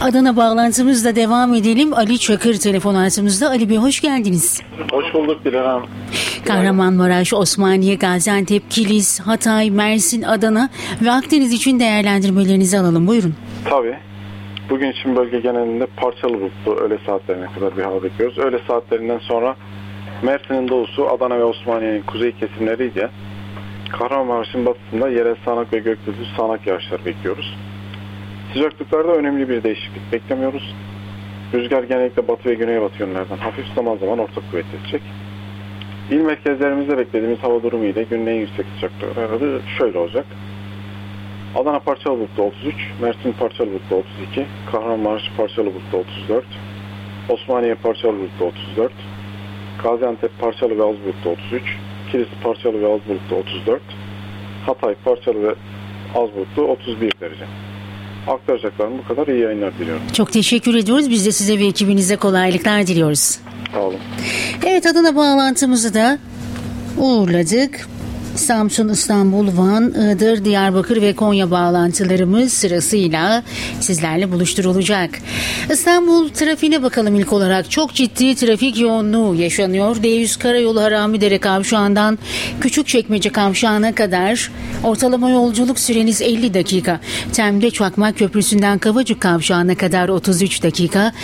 Adana bağlantımızla devam edelim. Ali Çakır telefon altımızda. Ali Bey hoş geldiniz. Hoş bulduk Dilan Hanım. Kahramanmaraş, Osmaniye, Gaziantep, Kilis, Hatay, Mersin, Adana ve Akdeniz için değerlendirmelerinizi alalım. Buyurun. Tabii. Bugün için bölge genelinde parçalı bulutlu öğle saatlerine kadar bir hava bekliyoruz. Öğle saatlerinden sonra Mersin'in doğusu, Adana ve Osmaniye'nin kuzey kesimleriyle Kahramanmaraş'ın batısında yerel sağanak ve gökyüzü sağanak yağışlar bekliyoruz. Sıcaklıklarda önemli bir değişiklik beklemiyoruz. Rüzgar genellikle batı ve güneybatı yönlerden hafif, zaman zaman orta kuvvetli esecek. İl merkezlerimizde beklediğimiz hava durumu ile günün en yüksek sıcaklıkları aralığı şöyle olacak. Adana parçalı bulutlu 33, Mersin parçalı bulutlu 32, Kahramanmaraş parçalı bulutlu 34, Osmaniye parçalı bulutlu 34, Gaziantep parçalı ve az bulutlu 33, Kilis parçalı ve az bulutlu 34, Hatay parçalı ve az bulutlu 31 derece. Aktaracaklarım bu kadar. İyi yayınlar diliyorum. Çok teşekkür ediyoruz. Biz de size ve ekibinize kolaylıklar diliyoruz. Sağ olun. Evet, Adana bağlantımızı da uğurladık. Samsun, İstanbul, Van, Iğdır, Diyarbakır ve Konya bağlantılarımız sırasıyla sizlerle buluşturulacak. İstanbul trafiğine bakalım ilk olarak. Çok ciddi trafik yoğunluğu yaşanıyor. D100 Karayolu Haramidere kavşağından Küçükçekmece kavşağına kadar ortalama yolculuk süreniz 50 dakika. Tem'de Çakmak Köprüsü'nden Kavacık kavşağına kadar 33 dakika.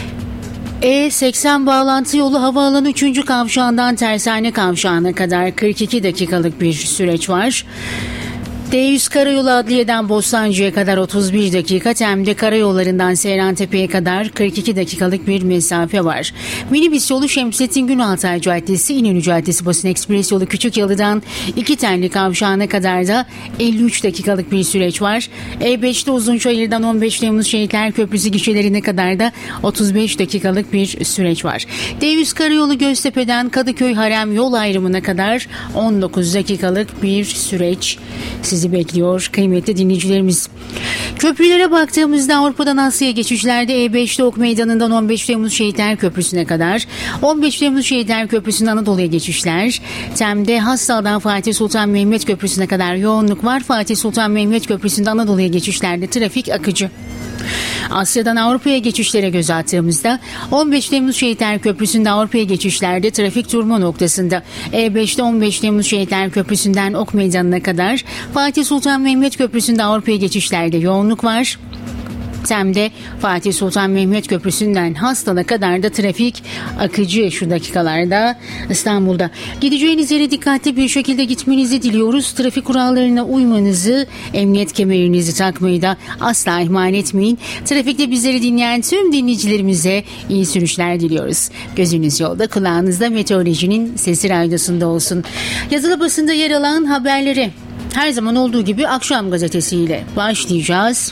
E80 bağlantı yolu havaalanı 3. kavşağından Tersane kavşağına kadar 42 dakikalık bir süreç var. D100 Karayolu Adliye'den Bostancı'ya kadar 31 dakika, Tem'de karayollarından Seyrantepe'ye kadar 42 dakikalık bir mesafe var. Minibüs yolu Şemsettin Günaltay Caddesi, İnönü Caddesi Basın Ekspres yolu Küçükyalı'dan İki Telli kavşağına kadar da 53 dakikalık bir süreç var. E5'te Uzunçayır'dan 15 Temmuz Şehitler Köprüsü gişelerine kadar da 35 dakikalık bir süreç var. D100 Karayolu Göztepe'den Kadıköy Harem yol ayrımına kadar 19 dakikalık bir süreç sizi bekliyor kıymetli dinleyicilerimiz. Köprülere baktığımızda Avrupa'dan Asya'ya geçişlerde E5'te Ok Meydanı'ndan 15 Temmuz Şehitler Köprüsü'ne kadar, 15 Temmuz Şehitler Köprüsü'nden Anadolu'ya geçişler, Tem'de Hastal'dan Fatih Sultan Mehmet Köprüsü'ne kadar yoğunluk var. Fatih Sultan Mehmet Köprüsü'nden Anadolu'ya geçişlerde trafik akıcı. Asya'dan Avrupa'ya geçişlere göz attığımızda 15 Temmuz Şehitler Köprüsü'nde Avrupa'ya geçişlerde trafik durma noktasında. E5'te 15 Temmuz Şehitler Köprüsü'nden Ok Meydanı'na kadar, Fatih Sultan Mehmet Köprüsü'nde Avrupa'ya geçişlerde yoğunluk var. Tem'de Fatih Sultan Mehmet Köprüsü'nden Hastal'a kadar da trafik akıcı şu dakikalarda İstanbul'da. Gideceğiniz yere dikkatli bir şekilde gitmenizi diliyoruz. Trafik kurallarına uymanızı, emniyet kemerinizi takmayı da asla ihmal etmeyin. Trafikte bizleri dinleyen tüm dinleyicilerimize iyi sürüşler diliyoruz. Gözünüz yolda, kulağınızda meteorolojinin sesi radyosunda olsun. Yazılı basında yer alan haberleri her zaman olduğu gibi Akşam Gazetesi'yle başlayacağız.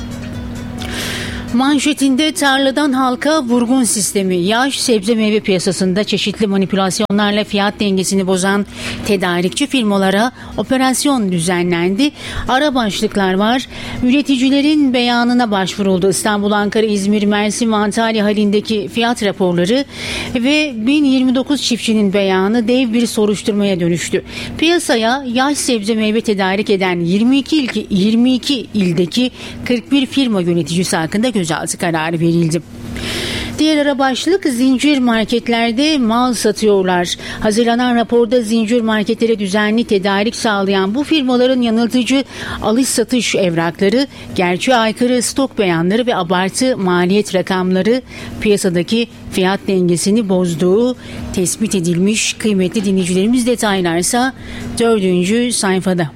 Manşetinde tarladan halka vurgun sistemi, yaş sebze meyve piyasasında çeşitli manipülasyonlarla fiyat dengesini bozan tedarikçi firmalara operasyon düzenlendi. Ara başlıklar var. Üreticilerin beyanına başvuruldu. İstanbul, Ankara, İzmir, Mersin ve Antalya halindeki fiyat raporları ve 1029 çiftçinin beyanı dev bir soruşturmaya dönüştü. Piyasaya yaş sebze meyve tedarik eden 22 ildeki 41 firma yöneticisi hakkında gözaltı kararı verildi. Diğer ara başlık, zincir marketlerde mal satıyorlar. Hazırlanan raporda zincir marketlere düzenli tedarik sağlayan bu firmaların yanıltıcı alış-satış evrakları, gerçeğe aykırı stok beyanları ve abartı maliyet rakamları piyasadaki fiyat dengesini bozduğu tespit edilmiş. Kıymetli dinleyicilerimiz, detaylarsa 4. sayfada.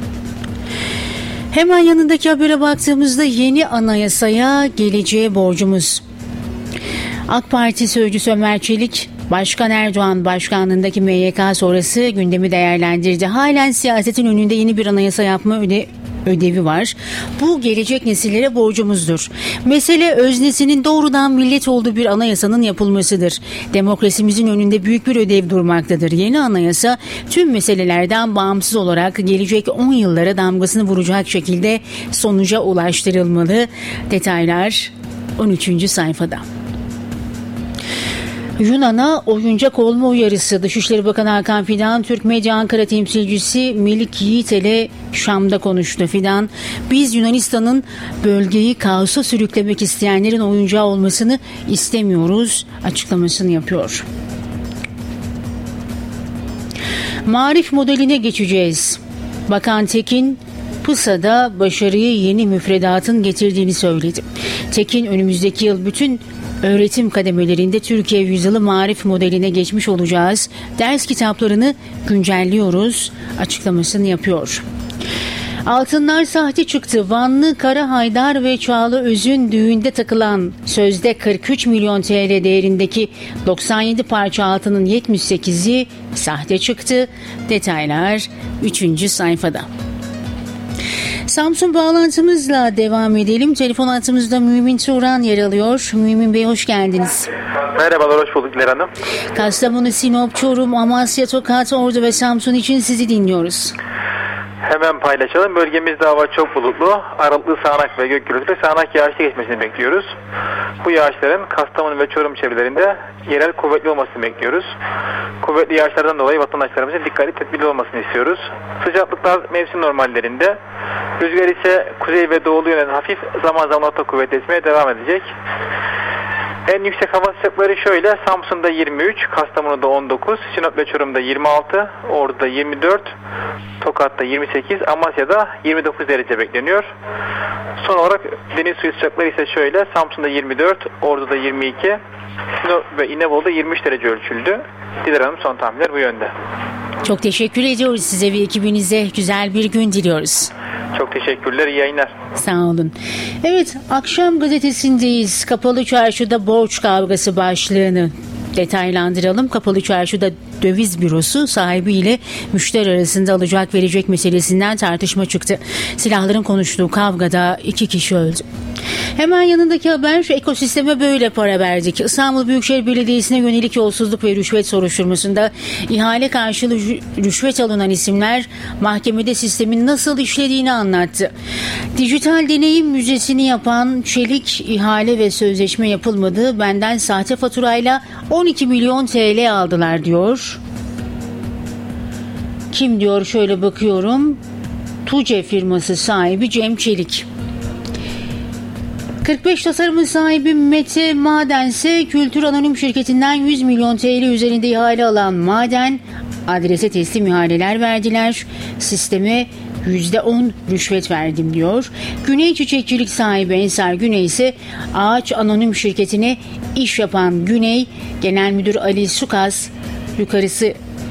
Hemen yanındaki habere baktığımızda yeni anayasaya geleceğe borcumuz. AK Parti sözcüsü Ömer Çelik, Başkan Erdoğan başkanlığındaki MYK sonrası gündemi değerlendirdi. Halen siyasetin önünde yeni bir anayasa yapma ödevi var. Bu gelecek nesillere borcumuzdur. Mesele öznesinin doğrudan millet olduğu bir anayasanın yapılmasıdır. Demokrasimizin önünde büyük bir ödev durmaktadır. Yeni anayasa tüm meselelerden bağımsız olarak gelecek 10 yıllara damgasını vuracak şekilde sonuca ulaştırılmalı. Detaylar 13. sayfada. Yunan'a oyuncak olma uyarısı. Dışişleri Bakanı Hakan Fidan, Türk Medya Ankara temsilcisi Melik Yiğitel'e Şam'da konuştu. Fidan, biz Yunanistan'ın bölgeyi kaosa sürüklemek isteyenlerin oyuncağı olmasını istemiyoruz açıklamasını yapıyor. Marif modeline geçeceğiz. Bakan Tekin, PISA'da başarıyı yeni müfredatın getirdiğini söyledi. Tekin, önümüzdeki yıl bütün öğretim kademelerinde Türkiye Yüzyılı Marif modeline geçmiş olacağız. Ders kitaplarını güncelliyoruz açıklamasını yapıyor. Altınlar sahte çıktı. Vanlı Kara Haydar ve Çağla Öz'ün düğünde takılan sözde 43 milyon TL değerindeki 97 parça altının 78'i sahte çıktı. Detaylar 3. sayfada. Samsun bağlantımızla devam edelim. Telefon hattımızda Mümin Turan yer alıyor. Mümin Bey, hoş geldiniz. Merhabalar, hoş bulduk Diler Hanım. Kastamonu, Sinop, Çorum, Amasya, Tokat, Ordu ve Samsun için sizi dinliyoruz. Hemen paylaşalım. Bölgemizde hava çok bulutlu. Aralıklı sağanak ve gök gürültülü sağanak yağışlı geçmesini bekliyoruz. Bu yağışların Kastamonu ve Çorum çevrelerinde yerel kuvvetli olmasını bekliyoruz. Kuvvetli yağışlardan dolayı vatandaşlarımızın dikkatli tedbirli olmasını istiyoruz. Sıcaklıklar mevsim normallerinde. Rüzgar ise kuzey ve doğulu yönden hafif, zaman zaman orta kuvvetli esmeye devam edecek. En yüksek hava sıcaklıkları şöyle: Samsun'da 23, Kastamonu'da 19, Sinop ve Çorum'da 26, Ordu'da 24, Tokat'ta 28, Amasya'da 29 derece bekleniyor. Son olarak deniz suyu sıcaklıkları ise şöyle: Samsun'da 24, Ordu'da 22, Sinop ve İnebolu'da 23 derece ölçüldü. Diler Hanım, son tahminler bu yönde. Çok teşekkür ediyoruz size ve ekibinize. Güzel bir gün diliyoruz. Çok teşekkürler, iyi yayınlar. Sağ olun. Evet, Akşam Gazetesi'ndeyiz. Kapalı Çarşıda borç kavgası başlığını detaylandıralım. Kapalı Çarşıda döviz bürosu sahibiyle müşteri arasında alacak verecek meselesinden tartışma çıktı. Silahların konuştuğu kavgada 2 kişi öldü. Hemen yanındaki haber, ekosisteme böyle para verdik. İstanbul Büyükşehir Belediyesi'ne yönelik yolsuzluk ve rüşvet soruşturmasında ihale karşılığı rüşvet alınan isimler mahkemede sistemin nasıl işlediğini anlattı. Dijital deneyim müzesini yapan Çelik, ihale ve sözleşme yapılmadı, benden sahte faturayla 12 milyon TL aldılar diyor. Kim diyor, şöyle bakıyorum. TUCE firması sahibi Cem Çelik. 45 tasarımın sahibi Mete Maden ise Kültür Anonim Şirketi'nden 100 milyon TL üzerinde ihale alan Maden, adrese teslim ihaleler verdiler. Sisteme %10 rüşvet verdim diyor. Güney Çiçekçilik sahibi Ensar Güney ise Ağaç Anonim Şirketi'ne iş yapan Güney, Genel Müdür Ali Sukas yukarısı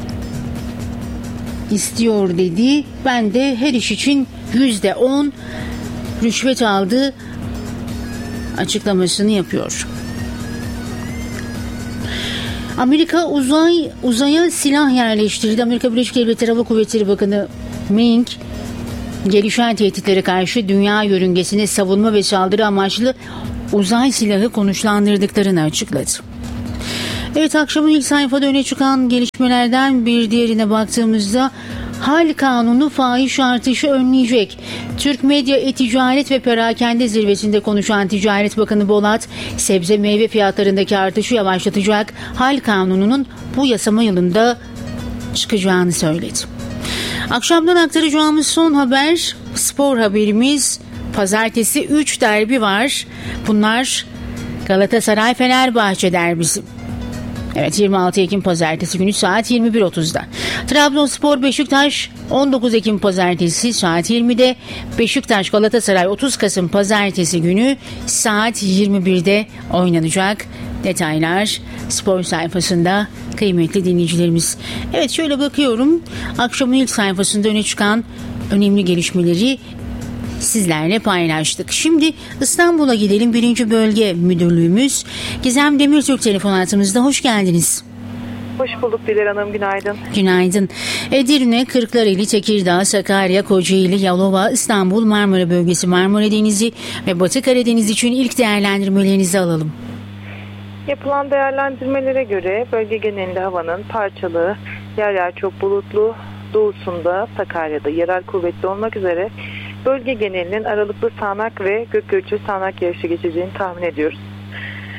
istiyor dedi. Ben de her iş için %10 rüşvet aldı açıklamasını yapıyor. Amerika uzaya silah yerleştirdi. Amerika Birleşik Devletleri Hava Kuvvetleri Bakanı Mink, gelişen tehditlere karşı dünya yörüngesine savunma ve saldırı amaçlı uzay silahı konuşlandırdıklarını açıkladı. Evet, akşamın ilk sayfada öne çıkan gelişmelerden bir diğerine baktığımızda Hal Kanunu fahiş artışı önleyecek. Türk Medya E-Ticaret ve Perakende Zirvesi'nde konuşan Ticaret Bakanı Bolat, sebze meyve fiyatlarındaki artışı yavaşlatacak Hal Kanunu'nun bu yasama yılında çıkacağını söyledi. Akşamdan aktaracağımız son haber, spor haberimiz. Pazartesi 3 derbi var. Bunlar Galatasaray-Fenerbahçe derbisi. Evet, 26 Ekim Pazartesi günü saat 21.30'da. Trabzonspor Beşiktaş 19 Ekim Pazartesi saat 20'de. Beşiktaş Galatasaray 30 Kasım Pazartesi günü saat 21'de oynanacak. Detaylar spor sayfasında kıymetli dinleyicilerimiz. Evet, şöyle bakıyorum. Akşamın ilk sayfasında öne çıkan önemli gelişmeleri sizlerle paylaştık. Şimdi İstanbul'a gidelim. 1. Bölge Müdürlüğümüz Gizem Demirtürk telefon hattımızda. Hoş geldiniz. Hoş bulduk Diler Hanım, günaydın. Günaydın. Edirne, Kırklareli, Tekirdağ, Sakarya, Kocaeli, Yalova, İstanbul, Marmara Bölgesi, Marmara Denizi ve Batı Karadeniz için ilk değerlendirmelerinizi alalım. Yapılan değerlendirmelere göre bölge genelinde havanın parçalı, yer yer çok bulutlu, doğusunda Sakarya'da yerel kuvvetli olmak üzere bölge genelinin aralıklı sağanak ve gök gürültülü sağanak yağışı geçeceğini tahmin ediyoruz.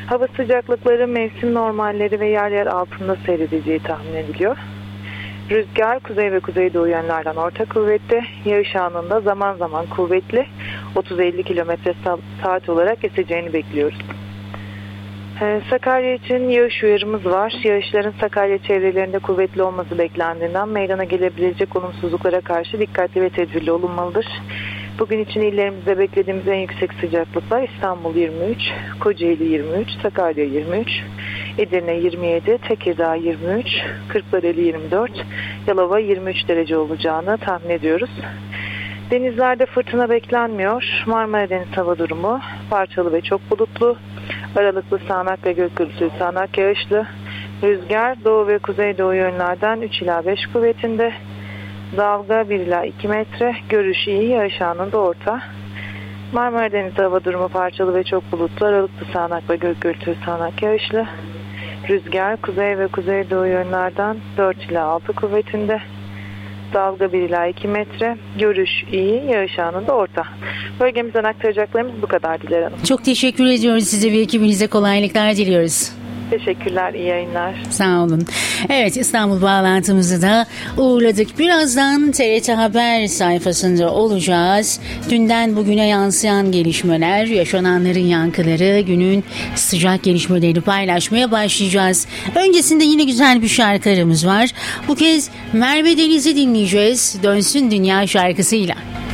Hava sıcaklıkları mevsim normalleri ve yer yer altında seyredeceği tahmin ediliyor. Rüzgar kuzey ve kuzeydoğu yönlerden orta kuvvette, yağış anında zaman zaman kuvvetli 30-50 km/saat olarak eseceğini bekliyoruz. Sakarya için yağış uyarımız var. Yağışların Sakarya çevrelerinde kuvvetli olması beklendiğinden meydana gelebilecek olumsuzluklara karşı dikkatli ve tedbirli olunmalıdır. Bugün için illerimizde beklediğimiz en yüksek sıcaklıklar İstanbul 23, Kocaeli 23, Sakarya 23, Edirne 27, Tekirdağ 23, Kırklareli 24, Yalova 23 derece olacağını tahmin ediyoruz. Denizlerde fırtına beklenmiyor. Marmara Deniz hava durumu parçalı ve çok bulutlu. Aralıklı sağanak ve gök gürültülü sağanak yağışlı. Rüzgar doğu ve kuzeydoğu yönlerden 3 ila 5 kuvvetinde. Dalga 1 ila 2 metre. Görüş iyi, yağış anında orta. Marmara Denizi hava durumu parçalı ve çok bulutlu. Aralıklı sağanak ve gök gürültülü sağanak yağışlı. Rüzgar kuzey ve kuzeydoğu yönlerden 4 ila 6 kuvvetinde. Dalga 1 ila 2 metre. Görüş iyi, yağış anında orta. Bölgemizden aktaracaklarımız bu kadar Diler Hanım. Çok teşekkür ediyoruz size ve ekibinize, kolaylıklar diliyoruz. Teşekkürler, iyi yayınlar. Sağ olun. Evet, İstanbul bağlantımızı da uğurladık. Birazdan TRT Haber sayfasında olacağız. Dünden bugüne yansıyan gelişmeler, yaşananların yankıları, günün sıcak gelişmelerini paylaşmaya başlayacağız. Öncesinde yine güzel bir şarkılarımız var. Bu kez Merve Deniz'i dinleyeceğiz. Dönsün Dünya şarkısıyla.